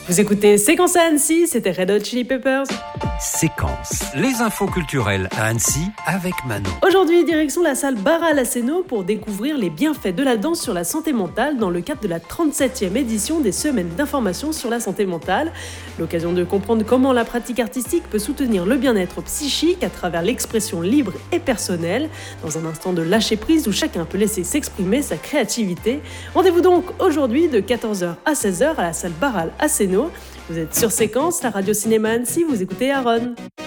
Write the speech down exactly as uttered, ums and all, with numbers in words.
Vous écoutez Séquence à Annecy, c'était Red Hot Chili Peppers. Séquence, les infos culturelles à Annecy avec Manon. Aujourd'hui, direction la salle Barral à Sénaux pour découvrir les bienfaits de la danse sur la santé mentale dans le cadre de la trente-septième édition des Semaines d'information sur la santé mentale. L'occasion de comprendre comment la pratique artistique peut soutenir le bien-être psychique à travers l'expression libre et personnelle, dans un instant de lâcher prise où chacun peut laisser s'exprimer sa créativité. Rendez-vous donc aujourd'hui de quatorze heures à seize heures à la salle Barral à Sénaux. Vous êtes sur Séquence, la radio cinéma Annecy, vous écoutez Aaron.